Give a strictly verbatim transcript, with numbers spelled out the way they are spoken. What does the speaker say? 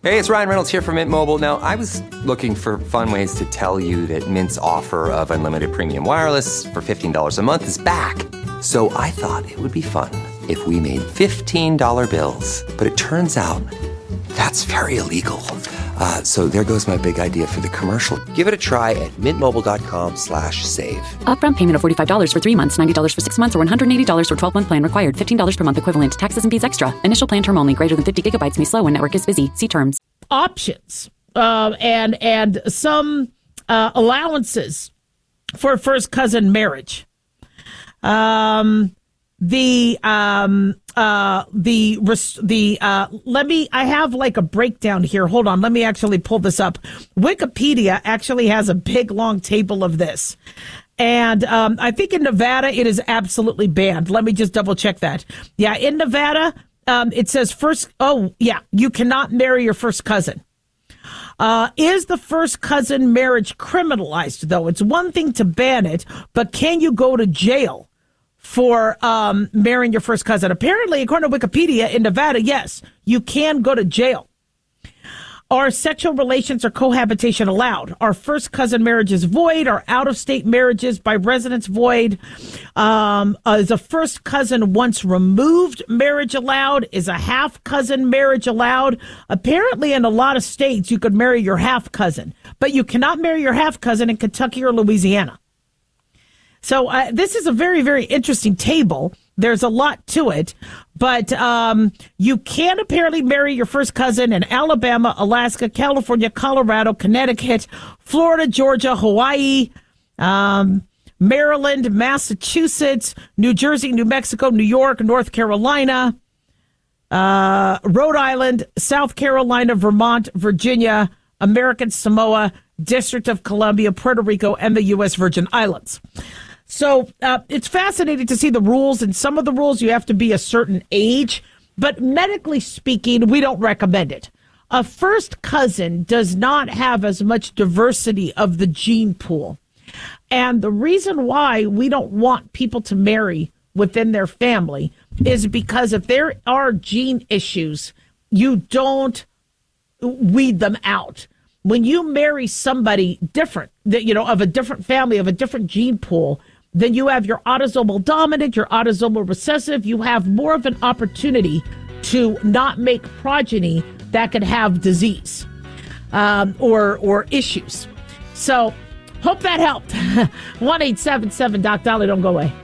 Hey, it's Ryan Reynolds here from Mint Mobile. Now, I was looking for fun ways to tell you that Mint's offer of unlimited premium wireless for fifteen dollars a month is back. So I thought it would be fun if we made fifteen dollar bills. But it turns out that's very illegal. Uh, so there goes my big idea for the commercial. Give it a try at mintmobile.com slash save. Upfront payment of forty-five dollars for three months, ninety dollars for six months, or one hundred eighty dollars for twelve-month plan required. fifteen dollars per month equivalent. Taxes and fees extra. Initial plan term only. Greater than fifty gigabytes may slow when network is busy. See terms. Options uh, and and some uh, allowances for first cousin marriage. Um, the um uh the the uh let me I have like a breakdown here. Hold on, let me actually pull this up. Wikipedia actually has a big long table of this. And um, I think in Nevada it is absolutely banned. Let me just double check that. Yeah, in Nevada, um, it says first. Oh, yeah, you cannot marry your first cousin. Uh, is the first cousin marriage criminalized, though? It's one thing to ban it, but can you go to jail for um, marrying your first cousin? Apparently, according to Wikipedia, in Nevada, yes, you can go to jail. Are sexual relations or cohabitation allowed? Are first cousin marriages void? Are out-of-state marriages by residents void? Um, uh, is a first cousin once removed marriage allowed? Is a half-cousin marriage allowed? Apparently, in a lot of states, you could marry your half-cousin, but you cannot marry your half-cousin in Kentucky or Louisiana. So uh, this is a very, very interesting table. There's a lot to it, but um, you can apparently marry your first cousin in Alabama, Alaska, California, Colorado, Connecticut, Florida, Georgia, Hawaii, um, Maryland, Massachusetts, New Jersey, New Mexico, New York, North Carolina, uh, Rhode Island, South Carolina, Vermont, Virginia, American Samoa, District of Columbia, Puerto Rico, and the U S Virgin Islands. So uh, it's fascinating to see the rules, and some of the rules you have to be a certain age, but medically speaking, we don't recommend it. A first cousin does not have as much diversity of the gene pool. And the reason why we don't want people to marry within their family is because if there are gene issues, you don't weed them out. When you marry somebody different, that you know, of a different family, of a different gene pool, then you have your autosomal dominant, your autosomal recessive. You have more of an opportunity to not make progeny that could have disease um, or or issues. So hope that helped. one eight seven seven Doc Dolly, don't go away.